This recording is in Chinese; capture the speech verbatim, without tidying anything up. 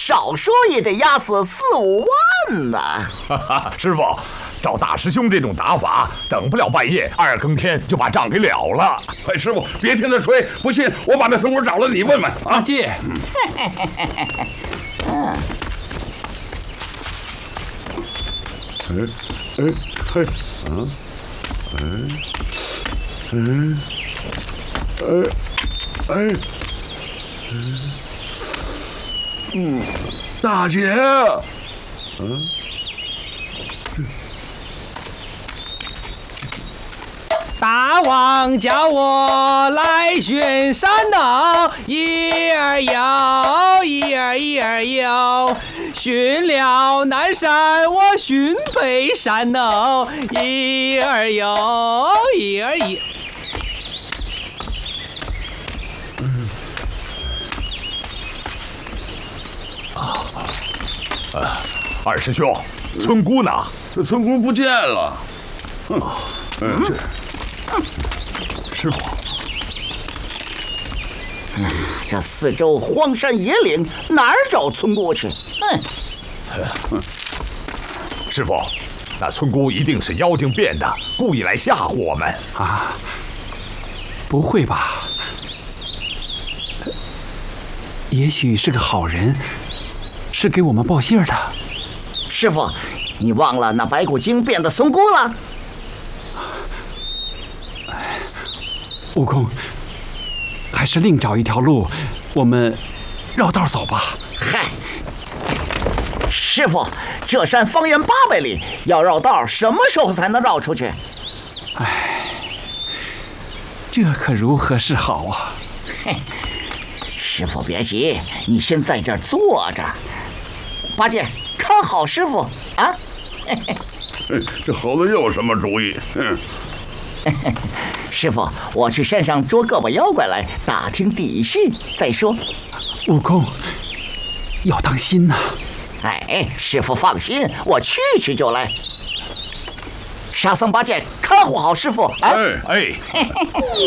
少说也得压死四五万呢。 哈哈，师傅，照大师兄这种打法，等不了半夜二更天就把账给了了。 哎，师傅别听他吹，不信我把那村姑找来，你问问啊。 阿介， 嗯。 哎哎嘿，啊，哎哎哎哎，嗯，大姐，嗯。 大王叫我来巡山呢，一儿游，一儿一儿游，巡了南山，我巡北山呢，一儿游，一儿一。 嗯。啊啊！二师兄，村姑呢？ 这村姑不见了。哼，嗯，这。 师傅， 嗯，这四周荒山野岭，哪儿找村姑去？哼！ 嗯，师傅，那村姑一定是妖精变的，故意来吓唬我们啊！不会吧？也许是个好人，是给我们报信的。 师傅，你忘了那白骨精变的村姑了？ 悟空，还是另找一条路，我们绕道走吧。 嗨，师傅，这山方圆八百里，要绕道，什么时候才能绕出去？ 唉，这可如何是好啊？ 嘿，师傅别急，你先在这儿坐着。八戒，看好师傅啊！嘿嘿， 这猴子又有什么主意？嗯。 师傅，我去山上捉个把妖怪来，打听底细再说。 悟空，要当心呐！ 哎，师傅放心，我去去就来。沙僧、八戒，看护好师傅啊！ 哎哎。